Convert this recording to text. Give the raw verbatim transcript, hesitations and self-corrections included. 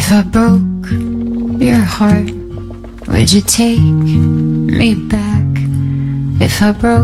If I broke your heart, would you take me back? If I broke